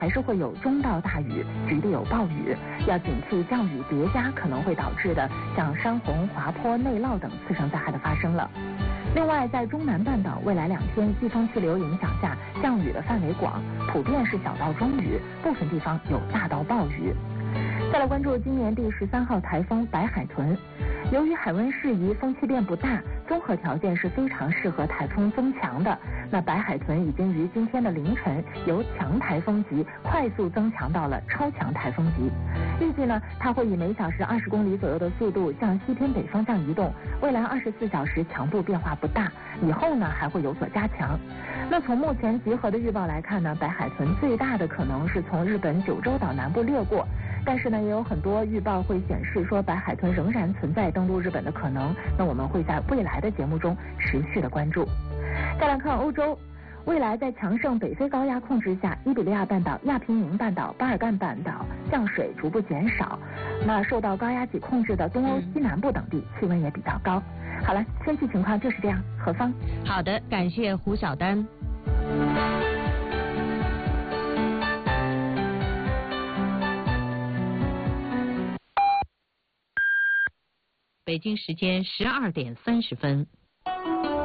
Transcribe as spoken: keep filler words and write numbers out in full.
还是会有中到大雨，局地有暴雨，要警惕降雨叠加可能会导致的像山洪、滑坡、内涝等次生灾害的发生了。另外，在中南半岛未来两天季风气流影响下，降雨的范围广，普遍是小到中雨，部分地方有大到暴雨。再来关注今年第十三号台风白海豚，由于海温适宜，风气变不大，综合条件是非常适合台风增强的。那白海豚已经于今天的凌晨由强台风级快速增强到了超强台风级。预计呢，它会以每小时二十公里左右的速度向西偏北方向移动，未来二十四小时强度变化不大，以后呢还会有所加强。那从目前集合的预报来看呢，白海豚最大的可能是从日本九州岛南部掠过。但是呢，也有很多预报会显示说白海豚仍然存在登陆日本的可能。那我们会在未来的节目中持续的关注。再来看欧洲，未来在强盛北非高压控制下，伊比利亚半岛、亚平宁半岛、巴尔干半岛降水逐步减少。那受到高压脊控制的东欧西南部等地气温也比较高。好了，天气情况就是这样。何芳。 好的，感谢胡晓丹。北京时间十二点三十分。